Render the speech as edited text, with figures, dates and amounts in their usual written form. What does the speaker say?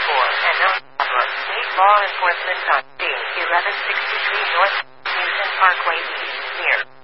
and no problem. State law enforcement on C. 1163 North Houston Parkway East near